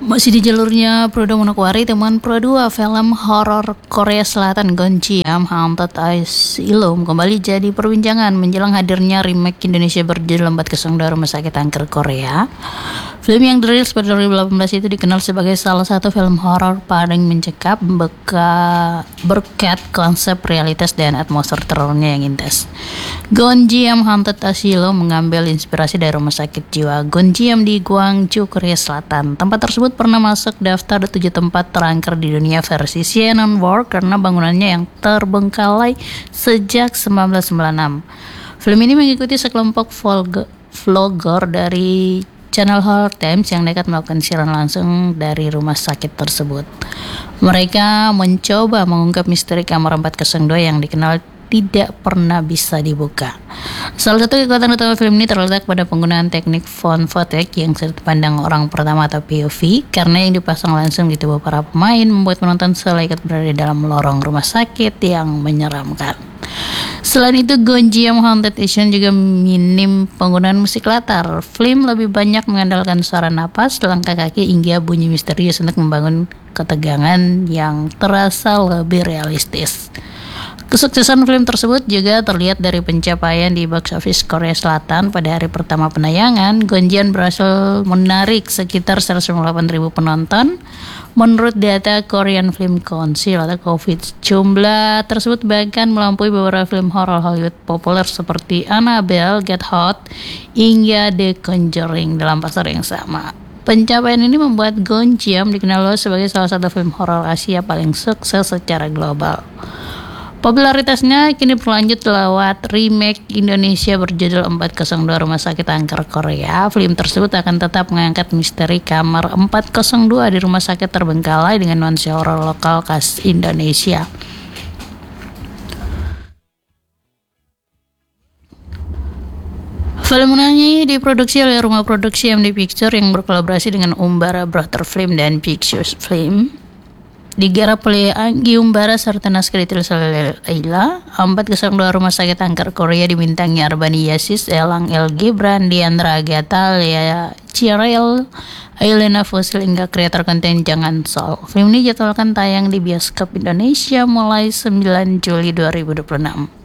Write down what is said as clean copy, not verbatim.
Masih di jalurnya Prodo Manokwari, teman Pro 2, film horor Korea Selatan Gonjiam Haunted Asylum kembali jadi perbincangan menjelang hadirnya remake Indonesia berjudul Lembat Kesong dari Rumah Sakit Kanker Korea. Film yang dirilis pada 2018 itu dikenal sebagai salah satu film horor paling mencekap berkat konsep realitas dan atmosfer terornya yang intens. Gonjiam Haunted Asylum mengambil inspirasi dari Rumah Sakit Jiwa Gonjiam di Gwangju, Korea Selatan. Tempat tersebut pernah masuk daftar 7 tempat terangker di dunia versi CNN World karena bangunannya yang terbengkalai sejak 1996. Film ini mengikuti sekelompok vlogger dari channel Horror Times yang nekat melakukan siaran langsung dari rumah sakit tersebut. Mereka mencoba mengungkap misteri kamar 402 yang dikenal tidak pernah bisa dibuka. Salah satu kekuatan utama film ini terletak pada penggunaan teknik found footage yang sudut pandang orang pertama atau POV, karena yang dipasang langsung di tubuh para pemain membuat penonton selayaknya berada di dalam lorong rumah sakit yang menyeramkan. Selain itu, Gonjiam Haunted Asylum juga minim penggunaan musik latar. Film lebih banyak mengandalkan suara napas, langkah kaki, hingga bunyi misterius untuk membangun ketegangan yang terasa lebih realistis. Kesuksesan film tersebut juga terlihat dari pencapaian di box office Korea Selatan. Pada hari pertama penayangan, Gonjiam berhasil menarik sekitar 158.000 penonton. Menurut data Korean Film Council atau COVID, jumlah tersebut bahkan melampaui beberapa film horor Hollywood populer seperti Annabelle, Get Out, hingga The Conjuring dalam pasar yang sama. Pencapaian ini membuat Gonjiam dikenal sebagai salah satu film horor Asia paling sukses secara global. Popularitasnya kini berlanjut lewat remake Indonesia berjudul 402 Rumah Sakit Kanker Korea. Film tersebut akan tetap mengangkat misteri kamar 402 di rumah sakit terbengkalai dengan nuansa horor lokal khas Indonesia. Film ini diproduksi oleh rumah produksi MD Pictures yang berkolaborasi dengan Umbara Brother Film dan Pictures Film. Digarap oleh Anggi Umbara serta naskah ditulis oleh Leila. 402 Rumah Sakit Kanker Korea dibintangi Arbani Yasis, Elang El Gibran, Diandra Agatha, Lea Cirel, Ailena Fosil, hingga kreator konten Jangan Sol. Film ini dijadwalkan tayang di bioskop Indonesia mulai 9 Juli 2026.